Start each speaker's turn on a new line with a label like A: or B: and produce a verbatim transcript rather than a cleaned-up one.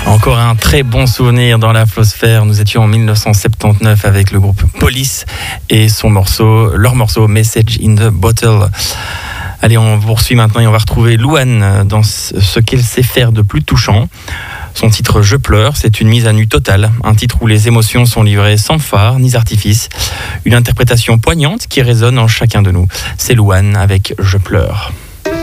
A: Encore un très bon souvenir dans la Flosphère. Nous étions en dix-neuf cent soixante-dix-neuf avec le groupe Police et son morceau, leur morceau Message in the Bottle. Allez, on poursuit maintenant et on va retrouver Louane dans ce qu'elle sait faire de plus touchant. Son titre « Je pleure », c'est une mise à nu totale, un titre où les émotions sont livrées sans phare ni artifice, une interprétation poignante qui résonne en chacun de nous. C'est Louane avec « Je pleure ».